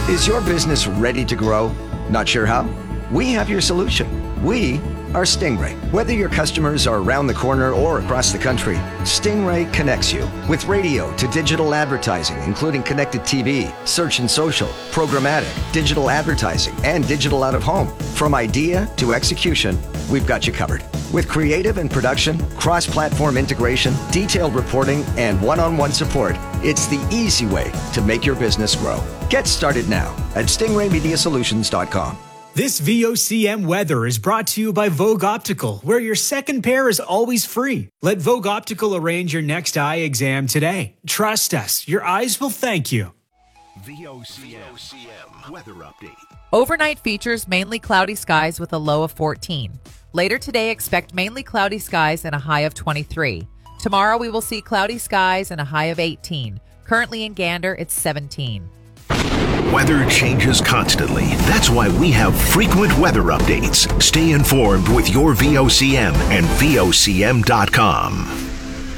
Is your business ready to grow? Not sure how? We have your solution. We are Stingray. Whether your customers are around the corner or across the country, Stingray connects you with radio to digital advertising, including connected TV, search and social, programmatic, digital advertising, and digital out of home. From idea to execution, we've got you covered. With creative and production, cross-platform integration, detailed reporting, and one-on-one support, it's the easy way to make your business grow. Get started now at stingraymediasolutions.com. This VOCM weather is brought to you by Vogue Optical, where your second pair is always free. Let Vogue Optical arrange your next eye exam today. Trust us, your eyes will thank you. VOCM weather update. Overnight features mainly cloudy skies with a low of 14. Later today, expect mainly cloudy skies and a high of 23. Tomorrow, we will see cloudy skies and a high of 18. Currently in Gander, it's 17. Weather changes constantly. That's why we have frequent weather updates. Stay informed with your VOCM and VOCM.com.